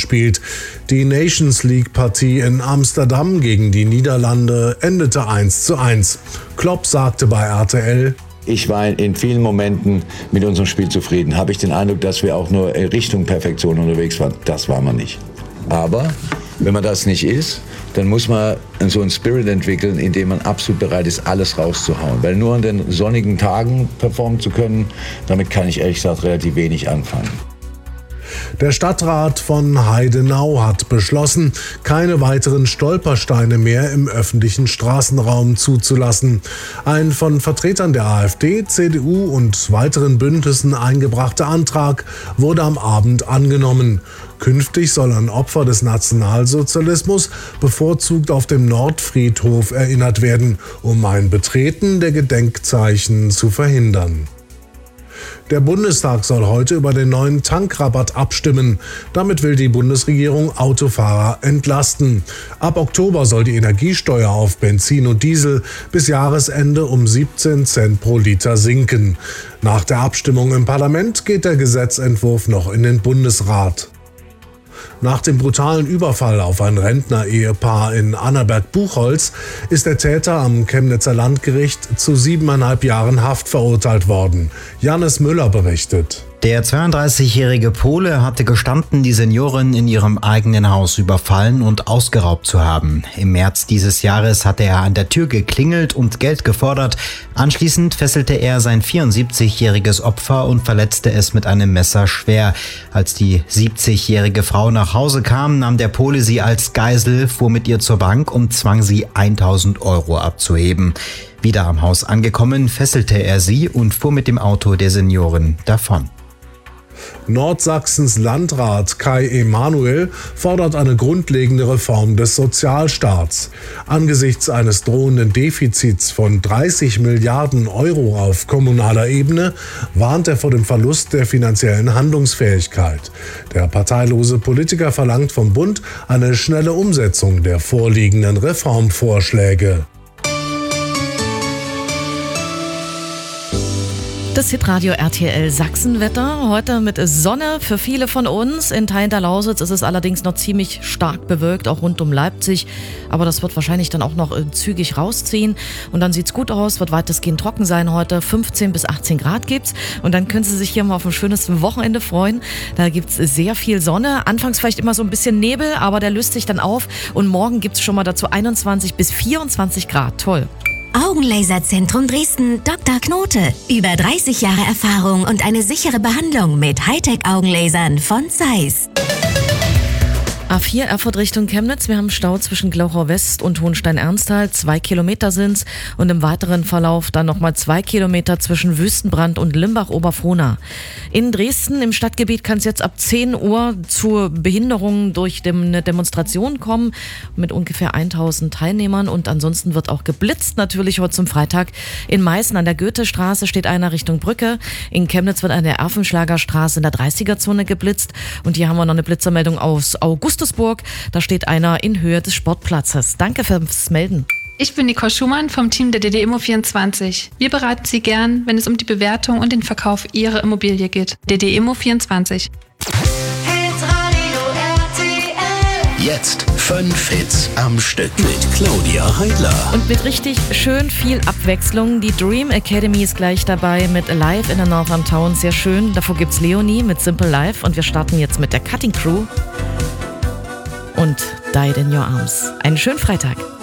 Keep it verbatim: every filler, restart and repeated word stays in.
gespielt. Die Nations League-Partie in Amsterdam gegen die Niederlande endete eins zu eins. Klopp sagte bei R T L: Ich war in vielen Momenten mit unserem Spiel zufrieden. Habe ich den Eindruck, dass wir auch nur Richtung Perfektion unterwegs waren. Das war man nicht. Aber wenn man das nicht ist, dann muss man so einen Spirit entwickeln, in dem man absolut bereit ist, alles rauszuhauen. Weil nur an den sonnigen Tagen performen zu können, damit kann ich ehrlich gesagt relativ wenig anfangen. Der Stadtrat von Heidenau hat beschlossen, keine weiteren Stolpersteine mehr im öffentlichen Straßenraum zuzulassen. Ein von Vertretern der AfD, C D U und weiteren Bündnissen eingebrachter Antrag wurde am Abend angenommen. Künftig soll an Opfer des Nationalsozialismus bevorzugt auf dem Nordfriedhof erinnert werden, um ein Betreten der Gedenkzeichen zu verhindern. Der Bundestag soll heute über den neuen Tankrabatt abstimmen. Damit will die Bundesregierung Autofahrer entlasten. Ab Oktober soll die Energiesteuer auf Benzin und Diesel bis Jahresende um siebzehn Cent pro Liter sinken. Nach der Abstimmung im Parlament geht der Gesetzentwurf noch in den Bundesrat. Nach dem brutalen Überfall auf ein Rentner-Ehepaar in Annaberg-Buchholz ist der Täter am Chemnitzer Landgericht zu siebeneinhalb Jahren Haft verurteilt worden. Janis Müller berichtet. Der zweiunddreißigjährige Pole hatte gestanden, die Seniorin in ihrem eigenen Haus überfallen und ausgeraubt zu haben. Im März dieses Jahres hatte er an der Tür geklingelt und Geld gefordert. Anschließend fesselte er sein vierundsiebzigjähriges Opfer und verletzte es mit einem Messer schwer. Als die siebzigjährige Frau nach Hause kam, nahm der Pole sie als Geisel, fuhr mit ihr zur Bank und zwang sie tausend Euro abzuheben. Wieder am Haus angekommen, fesselte er sie und fuhr mit dem Auto der Seniorin davon. Nordsachsens Landrat Kai Emanuel fordert eine grundlegende Reform des Sozialstaats. Angesichts eines drohenden Defizits von dreißig Milliarden Euro auf kommunaler Ebene warnt er vor dem Verlust der finanziellen Handlungsfähigkeit. Der parteilose Politiker verlangt vom Bund eine schnelle Umsetzung der vorliegenden Reformvorschläge. Das Hitradio R T L Sachsenwetter, heute mit Sonne für viele von uns. In Teilen der Lausitz ist es allerdings noch ziemlich stark bewölkt, auch rund um Leipzig. Aber das wird wahrscheinlich dann auch noch zügig rausziehen. Und dann sieht's gut aus, wird weitestgehend trocken sein heute. fünfzehn bis achtzehn Grad gibt's. Und dann können Sie sich hier mal auf ein schönes Wochenende freuen. Da gibt's sehr viel Sonne. Anfangs vielleicht immer so ein bisschen Nebel, aber der löst sich dann auf. Und morgen gibt's schon mal dazu einundzwanzig bis vierundzwanzig Grad. Toll. Augenlaserzentrum Dresden, Doktor Knote. Über dreißig Jahre Erfahrung und eine sichere Behandlung mit Hightech-Augenlasern von Zeiss. A vier Erfurt Richtung Chemnitz. Wir haben Stau zwischen Glauchau West und Hohenstein-Ernsthal. Zwei Kilometer sind's. Und im weiteren Verlauf dann nochmal zwei Kilometer zwischen Wüstenbrand und Limbach-Oberfrohna. In Dresden im Stadtgebiet kann es jetzt ab zehn Uhr zu Behinderungen durch eine Demonstration kommen mit ungefähr tausend Teilnehmern. Und ansonsten wird auch geblitzt, natürlich heute zum Freitag. In Meißen an der Goethestraße steht einer Richtung Brücke. In Chemnitz wird an der Erfenschlager-Straße in der dreißiger-Zone geblitzt. Und hier haben wir noch eine Blitzermeldung aus August. Da steht einer in Höhe des Sportplatzes. Danke fürs Melden. Ich bin Nicole Schumann vom Team der D D Immo vierundzwanzig. Wir beraten Sie gern, wenn es um die Bewertung und den Verkauf Ihrer Immobilie geht. D D Immo vierundzwanzig. Jetzt fünf Hits am Stück mit Claudia Heidler. Und mit richtig schön viel Abwechslung. Die Dream Academy ist gleich dabei mit Live in a Northern Town. Sehr schön. Davor gibt's Leonie mit Simple Life. Und wir starten jetzt mit der Cutting Crew und Died in Your Arms. Einen schönen Freitag.